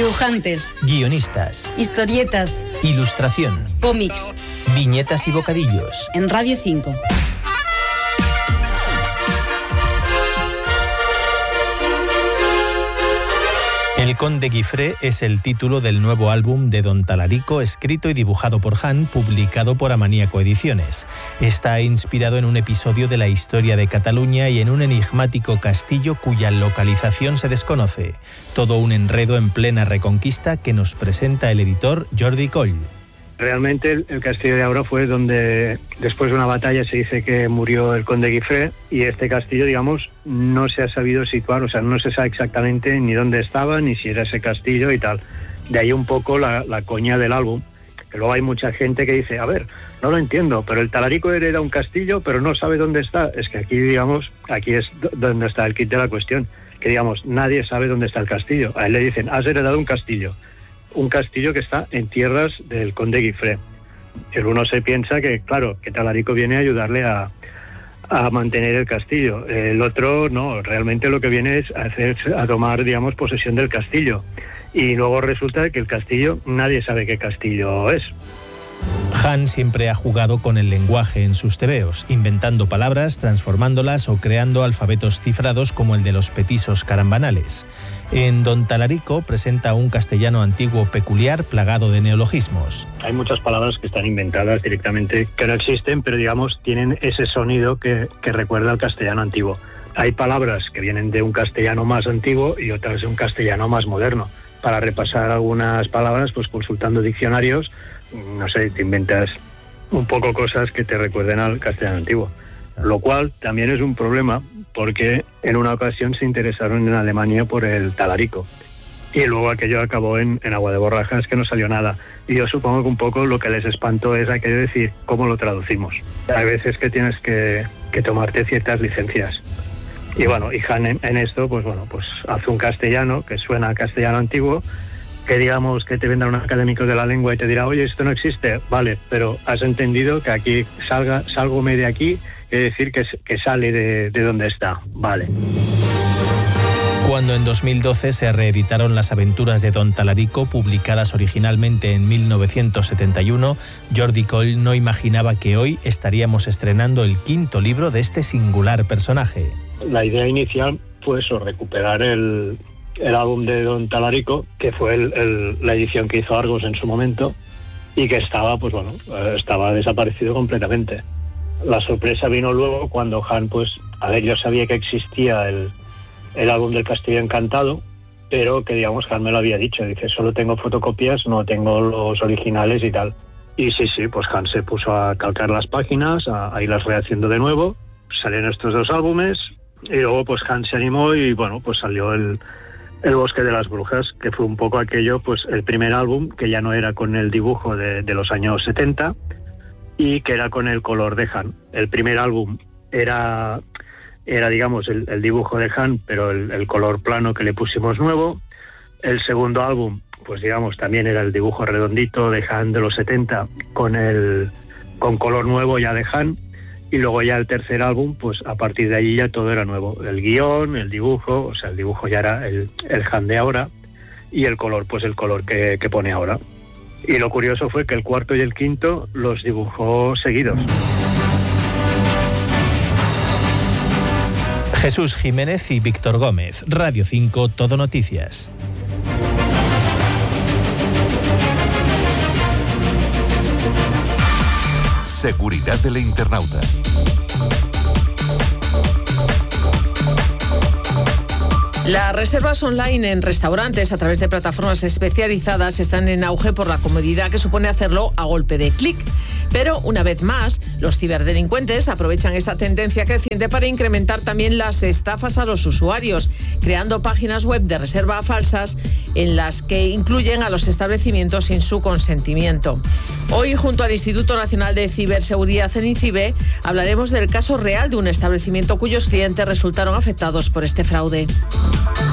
dibujantes, guionistas, historietas, ilustración, cómics, viñetas y bocadillos. En Radio 5. El Conde Guifré es el título del nuevo álbum de Don Talarico, escrito y dibujado por Han, publicado por Amaníaco Ediciones. Está inspirado en un episodio de la historia de Cataluña y en un enigmático castillo cuya localización se desconoce. Todo un enredo en plena reconquista que nos presenta el editor Jordi Coll. Realmente el castillo de Aura fue donde, después de una batalla, se dice que murió el conde Guifré, y este castillo, digamos, no se ha sabido situar, o sea, no se sabe exactamente ni dónde estaba, ni si era ese castillo y tal. De ahí un poco la coña del álbum, que luego hay mucha gente que dice, a ver, no lo entiendo, pero el Talarico hereda un castillo, pero no sabe dónde está. Es que aquí, digamos, aquí es donde está el kit de la cuestión, que, digamos, nadie sabe dónde está el castillo. A él le dicen, has heredado un castillo que está en tierras del conde Guifré. El uno se piensa que, claro, que Talarico viene a ayudarle a mantener el castillo. El otro no, realmente lo que viene es a tomar, digamos, posesión del castillo. Y luego resulta que el castillo, nadie sabe qué castillo es. Han siempre ha jugado con el lenguaje en sus tebeos, inventando palabras, transformándolas o creando alfabetos cifrados como el de los petisos carambanales. En Don Talarico presenta un castellano antiguo peculiar, plagado de neologismos. Hay muchas palabras que están inventadas directamente, que no existen, pero digamos tienen ese sonido que recuerda al castellano antiguo. Hay palabras que vienen de un castellano más antiguo y otras de un castellano más moderno. Para repasar algunas palabras, pues consultando diccionarios, no sé, te inventas un poco cosas que te recuerden al castellano antiguo. Lo cual también es un problema, porque en una ocasión se interesaron en Alemania por el Talarico. Y luego aquello acabó en agua de borrajas, que no salió nada. Y yo supongo que un poco lo que les espantó es aquello de decir, ¿cómo lo traducimos? Hay veces que tienes que tomarte ciertas licencias. Y bueno, y Han en esto, pues bueno, pues hace un castellano que suena a castellano antiguo, que digamos que te vendrá un académico de la lengua y te dirá, oye, esto no existe, vale, pero has entendido que aquí salgome de aquí, es decir, que sale de donde está, vale. Cuando en 2012 se reeditaron las aventuras de Don Talarico, publicadas originalmente en 1971, Jordi Coll no imaginaba que hoy estaríamos estrenando el quinto libro de este singular personaje. La idea inicial fue eso, recuperar el álbum de Don Talarico, que fue la edición que hizo Argos en su momento, y que estaba, pues bueno, estaba desaparecido completamente. La sorpresa vino luego cuando Han, pues, a ver, yo sabía que existía el álbum del Castillo Encantado, pero que, digamos, Han me lo había dicho, dice, solo tengo fotocopias, no tengo los originales y tal. Y sí, pues Han se puso a calcar las páginas, a irlas rehaciendo de nuevo, salieron estos dos álbumes, y luego pues Han se animó y bueno, pues salió el Bosque de las Brujas, que fue un poco aquello, pues el primer álbum, que ya no era con el dibujo de los años 70 y que era con el color de Han. El primer álbum era digamos, el dibujo de Han, pero el color plano que le pusimos nuevo. El segundo álbum, pues digamos, también era el dibujo redondito de Han de los 70 con color nuevo ya de Han. Y luego ya el tercer álbum, pues a partir de allí ya todo era nuevo. El guión, el dibujo, o sea, el dibujo ya era el Han de ahora, y el color, pues el color que pone ahora. Y lo curioso fue que el cuarto y el quinto los dibujó seguidos. Jesús Jiménez y Víctor Gómez, Radio 5, Todo Noticias. Seguridad del internauta. Las reservas online en restaurantes a través de plataformas especializadas están en auge por la comodidad que supone hacerlo a golpe de clic. Pero, una vez más, los ciberdelincuentes aprovechan esta tendencia creciente para incrementar también las estafas a los usuarios, creando páginas web de reserva falsas en las que incluyen a los establecimientos sin su consentimiento. Hoy, junto al Instituto Nacional de Ciberseguridad, en INCIBE, hablaremos del caso real de un establecimiento cuyos clientes resultaron afectados por este fraude.